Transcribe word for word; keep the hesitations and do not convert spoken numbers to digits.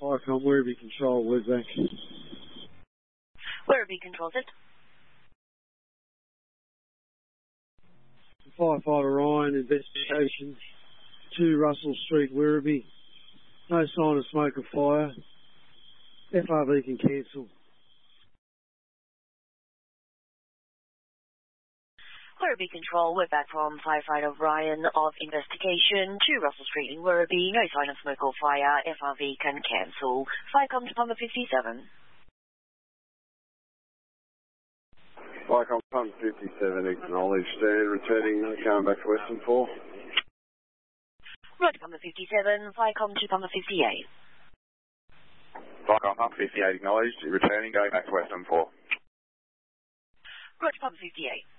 Icon Werribee Control, Wesbank. Werribee Control, set. Firefighter Ryan, investigation, two Russell Street, Werribee. No sign of smoke or fire. F R V can cancel. Werribee Control, we're back from Firefighter Ryan of investigation to Russell Street in Werribee. No sign of smoke or fire. F R V can cancel. Flycom to Puma fifty-seven. Flycom Puma fifty-seven, acknowledged and returning, coming back to Western four. Right to Puma fifty-seven, Flycom to Puma fifty-eight. Flycom Puma fifty-eight, acknowledged, returning, going back to Western four. Right to Puma fifty-eight.